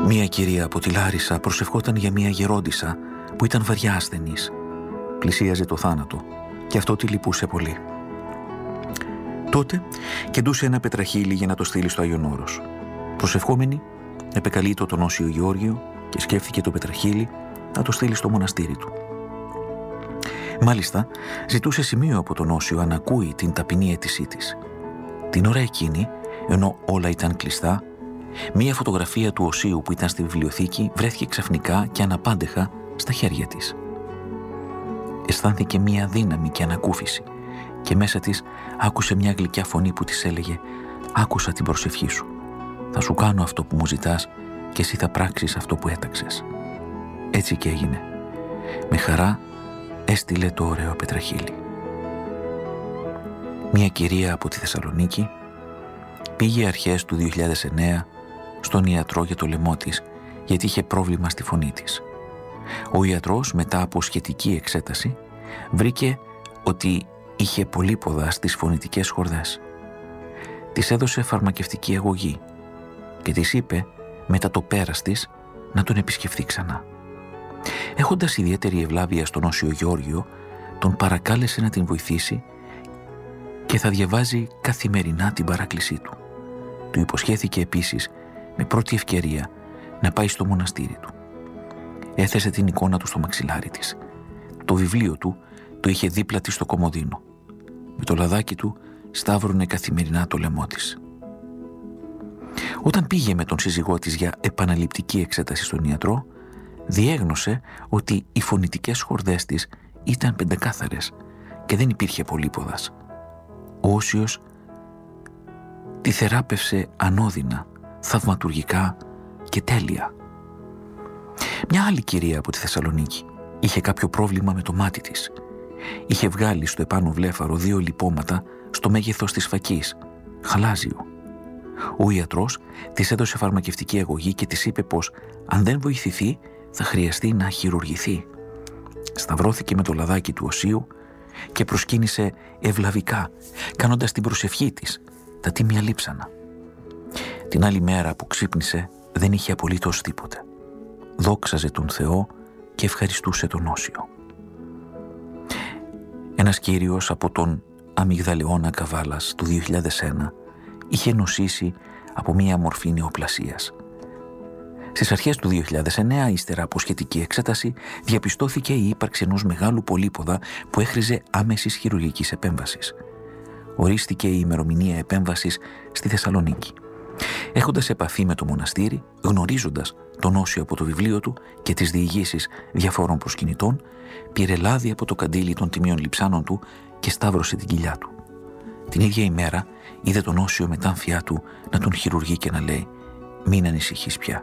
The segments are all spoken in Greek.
Μία κυρία από τη Λάρισα προσευχόταν για μία γερόντισσα που ήταν βαριά ασθενής. Πλησίαζε το θάνατο και αυτό τη λυπούσε πολύ. Τότε κεντούσε ένα πετραχύλι για να το στείλει στο Άγιον Όρος. Προσευχόμενη, επεκαλείτο τον Όσιο Γεώργιο και σκέφτηκε το πετραχύλι να το στείλει στο μοναστήρι του. Μάλιστα, ζητούσε σημείο από τον Όσιο αν ακούει την ταπεινή αίτησή της. Την ώρα εκείνη, ενώ όλα ήταν κλειστά, μία φωτογραφία του Οσίου που ήταν στη βιβλιοθήκη βρέθηκε ξαφνικά και αναπάντεχα στα χέρια της. Αισθάνθηκε μία δύναμη και ανακούφιση και μέσα της άκουσε μια γλυκιά φωνή που της έλεγε «Άκουσα την προσευχή σου. Θα σου κάνω αυτό που μου ζητάς και εσύ θα πράξεις αυτό που έταξες». Έτσι και έγινε. Με χαρά έστειλε το ωραίο πετραχύλι. Μια κυρία από τη Θεσσαλονίκη πήγε αρχές του 2009 στον ιατρό για το λαιμό της γιατί είχε πρόβλημα στη φωνή της. Ο ιατρός μετά από σχετική εξέταση βρήκε ότι είχε πολύποδα στις φωνητικές χορδές. Της έδωσε φαρμακευτική αγωγή και της είπε μετά το πέρας της να τον επισκεφθεί ξανά. Έχοντας ιδιαίτερη ευλάβεια στον Όσιο Γεώργιο, τον παρακάλεσε να την βοηθήσει και θα διαβάζει καθημερινά την παράκλησή του. Του υποσχέθηκε επίσης με πρώτη ευκαιρία να πάει στο μοναστήρι του. Έθεσε την εικόνα του στο μαξιλάρι της. Το βιβλίο του το είχε δίπλα της στο κομοδίνο. Με το λαδάκι του σταύρουνε καθημερινά το λαιμό της. Όταν πήγε με τον σύζυγό της για επαναληπτική εξέταση στον ιατρό, διέγνωσε ότι οι φωνητικές χορδές της ήταν πεντακάθαρες και δεν υπήρχε πολύποδας. Ο Όσιος τη θεράπευσε ανώδυνα, θαυματουργικά και τέλεια. Μια άλλη κυρία από τη Θεσσαλονίκη είχε κάποιο πρόβλημα με το μάτι της. Είχε βγάλει στο επάνω βλέφαρο 2 λιπώματα στο μέγεθος της φακής, χαλάζιο. Ο ιατρός της έδωσε φαρμακευτική αγωγή και της είπε πως αν δεν βοηθηθεί θα χρειαστεί να χειρουργηθεί. Σταυρώθηκε με το λαδάκι του Οσίου και προσκύνησε ευλαβικά, κάνοντας την προσευχή της, τα τίμια λείψανα. Την άλλη μέρα που ξύπνησε δεν είχε απολύτως τίποτε. Δόξαζε τον Θεό και ευχαριστούσε τον Όσιο. Ένας κύριος από τον Αμυγδαλαιώνα Καβάλας του 2001 είχε νοσήσει από μία μορφή νεοπλασίας. Στις αρχές του 2009, ύστερα από σχετική εξέταση, διαπιστώθηκε η ύπαρξη ενός μεγάλου πολύποδα που έχριζε άμεσης χειρουργικής επέμβασης. Ορίστηκε η ημερομηνία επέμβασης στη Θεσσαλονίκη. Έχοντας επαφή με το μοναστήρι, γνωρίζοντας τον Όσιο από το βιβλίο του και τις διηγήσεις διαφόρων προσκυνητών, πήρε λάδι από το καντήλι των τιμίων λειψάνων του και σταύρωσε την κοιλιά του. Την ίδια ημέρα είδε τον Όσιο με τα άμφιά του να τον χειρουργεί και να λέει «Μην ανησυχείς πια.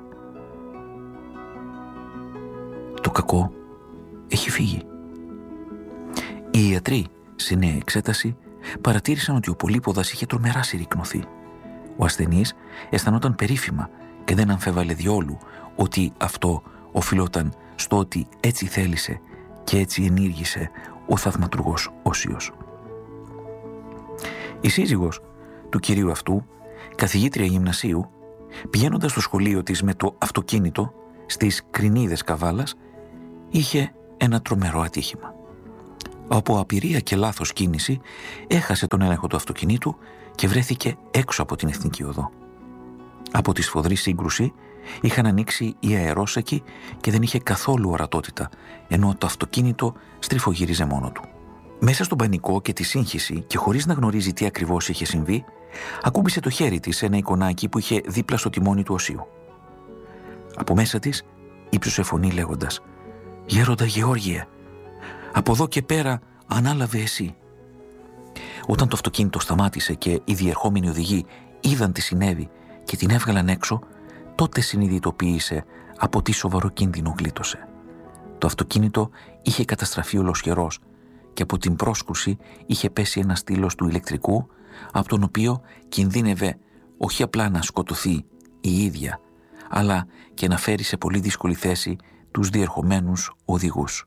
Το κακό έχει φύγει». Οι ιατροί, σε νέα εξέταση, παρατήρησαν ότι ο πολύποδας είχε τρομερά συρρικνωθεί. Ο ασθενής αισθανόταν περίφημα και δεν αμφέβαλε διόλου ότι αυτό οφειλόταν στο ότι έτσι θέλησε και έτσι ενήργησε ο θαυματουργός Όσιος. Η σύζυγος του κυρίου αυτού, καθηγήτρια γυμνασίου, πηγαίνοντας στο σχολείο της με το αυτοκίνητο στις Κρινίδες Καβάλας, είχε ένα τρομερό ατύχημα. Από απειρία και λάθος κίνηση έχασε τον έλεγχο του αυτοκινήτου και βρέθηκε έξω από την Εθνική Οδό. Από τη σφοδρή σύγκρουση είχαν ανοίξει οι αερόσακοι και δεν είχε καθόλου ορατότητα, ενώ το αυτοκίνητο στριφογύριζε μόνο του. Μέσα στον πανικό και τη σύγχυση και χωρίς να γνωρίζει τι ακριβώς είχε συμβεί, ακούμπησε το χέρι της σε ένα εικονάκι που είχε δίπλα στο τιμόνι του Οσίου. Από μέσα της ύψωσε φωνή λέγοντας «Γέροντα Γεώργιε, από εδώ και πέρα ανάλαβε εσύ». Όταν το αυτοκίνητο σταμάτησε και οι διερχόμενοι οδηγοί είδαν τι συνέβη και την έβγαλαν έξω, τότε συνειδητοποίησε από τι σοβαρό κίνδυνο γλίτωσε. Το αυτοκίνητο είχε καταστραφεί ολοσχερός και από την πρόσκρουση είχε πέσει ένα στήλος του ηλεκτρικού, από τον οποίο κινδύνευε όχι απλά να σκοτωθεί η ίδια, αλλά και να φέρει σε πολύ δύσκολη θέση τους διερχομένους οδηγούς.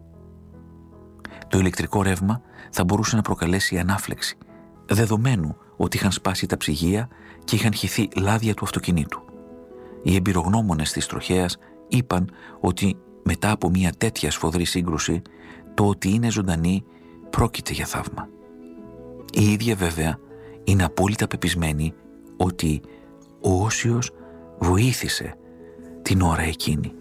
Το ηλεκτρικό ρεύμα θα μπορούσε να προκαλέσει ανάφλεξη, δεδομένου ότι είχαν σπάσει τα ψυγεία και είχαν χυθεί λάδια του αυτοκινήτου. Οι εμπειρογνώμονες της τροχέας είπαν ότι μετά από μια τέτοια σφοδρή σύγκρουση, το ότι είναι ζωντανή πρόκειται για θαύμα. Η ίδια βέβαια είναι απόλυτα πεπισμένη ότι ο Όσιος βοήθησε την ώρα εκείνη.